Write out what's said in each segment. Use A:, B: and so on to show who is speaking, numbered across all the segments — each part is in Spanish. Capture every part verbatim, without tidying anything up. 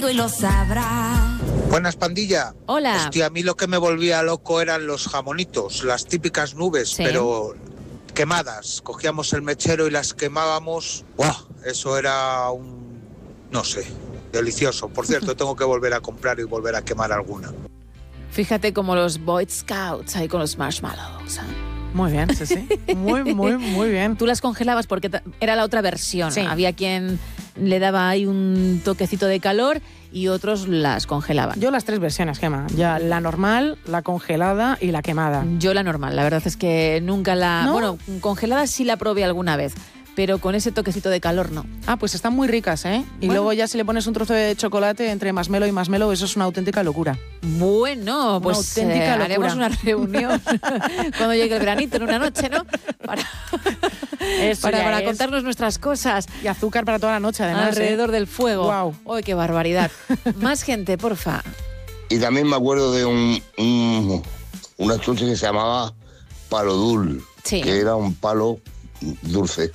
A: Y lo sabrá.
B: Buenas, pandilla.
C: Hola.
B: Hostia, a mí lo que me volvía loco eran los jamonitos, las típicas nubes,
C: sí.
B: pero quemadas. Cogíamos el mechero y las quemábamos. ¡Buah! Eso era un... no sé, delicioso. Por cierto, tengo que volver a comprar y volver a quemar alguna.
C: Fíjate como los Boy Scouts ahí con los marshmallows.
D: Muy bien, sí, sí. Muy, muy, muy bien.
C: Tú las congelabas porque t- era la otra versión.
D: Sí.
C: Había quien le daba ahí un toquecito de calor y otros las congelaban.
D: Yo las tres versiones, Gemma. Ya la normal, la congelada y la quemada.
C: Yo la normal. La verdad es que nunca la...
D: ¿No?
C: Bueno, congelada sí la probé alguna vez, pero con ese toquecito de calor no.
D: Ah, pues están muy ricas, ¿eh? Y
C: Bueno.
D: luego ya si le pones un trozo de chocolate entre marshmallow y marshmallow, eso es una auténtica locura.
C: Bueno,
D: Una
C: pues
D: auténtica
C: eh,
D: locura.
C: haremos una reunión cuando llegue el veranito en una noche, ¿no? Para,
D: Eso
C: para,
D: ya
C: para
D: es.
C: contarnos nuestras cosas
D: Y azúcar para toda la noche, además.
C: alrededor
D: ¿eh?
C: del fuego.
D: Guau.
C: ¡Ay, qué barbaridad! Más gente, porfa.
E: Y también me acuerdo de un, un una chuche que se llamaba palo dul,
C: Sí.
E: que era un palo dulce.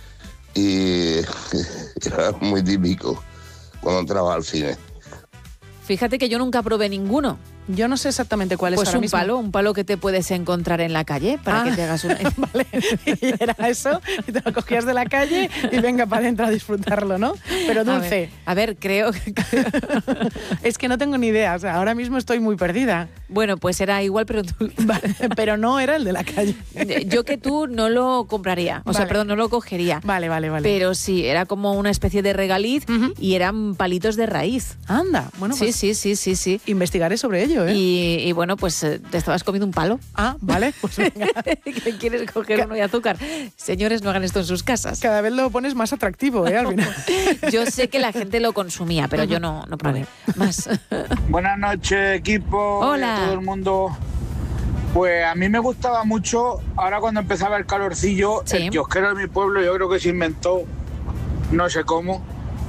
E: Y era muy típico cuando entraba al cine.
C: Fíjate que yo nunca probé ninguno.
D: Yo no sé exactamente cuál es
C: Pues
D: ahora
C: un
D: mismo.
C: palo, un palo que te puedes encontrar en la calle para
D: Ah.
C: que te hagas una...
D: Vale, y era eso, y te lo cogías de la calle y venga para adentro a disfrutarlo, ¿no? Pero
C: A
D: dulce.
C: ver, a ver, creo que...
D: Es que no tengo ni idea, o sea, ahora mismo estoy muy perdida.
C: Bueno, pues era igual, pero dulce.
D: Vale, pero no era el de la calle.
C: Yo que tú no lo compraría, o sea,
D: Vale.
C: perdón, no lo cogería.
D: Vale, vale, vale.
C: Pero sí, era como una especie de regaliz
D: Ujú.
C: y eran palitos de raíz.
D: Anda, bueno,
C: Sí,
D: pues
C: sí, sí, sí, sí.
D: investigaré sobre ello, ¿eh?
C: Y, y bueno, pues eh, te estabas comiendo un palo.
D: Ah, vale, pues venga.
C: ¿Que ¿Quieres coger uno de azúcar? Señores, no hagan esto en sus casas.
D: Cada vez lo pones más atractivo, ¿eh? Al final.
C: Yo sé que la gente lo consumía, pero yo no, no probé. Más.
F: Buenas noches, equipo.
C: Hola.
F: Y a todo el mundo. Pues a mí me gustaba mucho, ahora cuando empezaba el calorcillo,
C: Sí.
F: el kiosquero de mi pueblo, yo creo que se inventó, no sé cómo,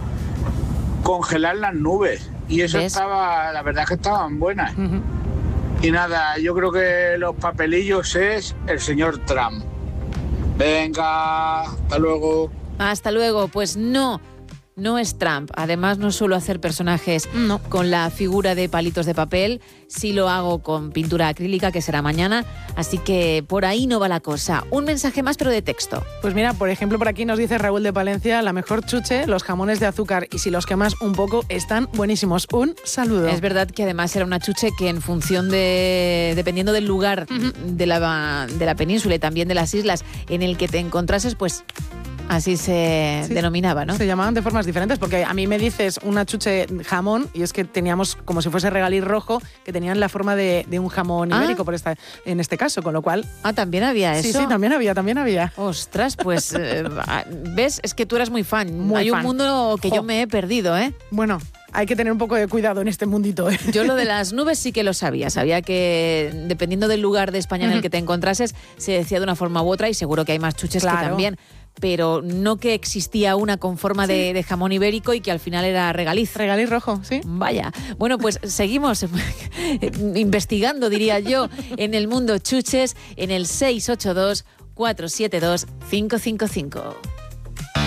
F: congelar las nubes. Y eso
C: ¿Ves?
F: estaba, la verdad es que estaban buenas.
D: Ujú.
F: Y nada, yo creo que los papelillos es el señor Trump. Venga, hasta luego.
C: Hasta luego. Pues no, no es Trump. Además, no suelo hacer personajes
D: No.
C: con la figura de palitos de papel. Sí lo hago con pintura acrílica, que será mañana. Así que por ahí no va la cosa. Un mensaje más, pero de texto.
D: Pues mira, por ejemplo, por aquí nos dice Raúl de Palencia, la mejor chuche, los jamones de azúcar, y si los quemas un poco, están buenísimos. Un saludo.
C: Es verdad que además era una chuche que en función de, dependiendo del lugar de, la, de la península y también de las islas en el que te encontrases, pues así se
D: Sí.
C: denominaba, ¿no?
D: Se llamaban de formas diferentes, porque a mí me dices una chuche jamón y es que teníamos como si fuese regaliz rojo, que tenían la forma de, de un jamón
C: Ah.
D: ibérico por esta, en este caso, con lo cual...
C: Ah, también había eso.
D: Sí, sí, también había, también había.
C: Ostras, pues, eh, ¿ves? Es que tú eras muy fan.
D: Muy
C: Hay
D: fan.
C: un mundo que
D: Jo.
C: yo me he perdido, ¿eh?
D: Bueno, hay que tener un poco de cuidado en este mundito, ¿eh?
C: Yo lo de las nubes sí que lo sabía. Sabía que dependiendo del lugar de España en el que te encontrases, se decía de una forma u otra y seguro que hay más chuches
D: Claro.
C: que también. Pero no que existía una con forma de, de jamón ibérico y que al final era regaliz.
D: Regaliz rojo, ¿sí?
C: Vaya. Bueno, pues seguimos investigando, diría yo, en el mundo chuches en el seis ocho dos, cuatro siete dos, cinco cinco cinco.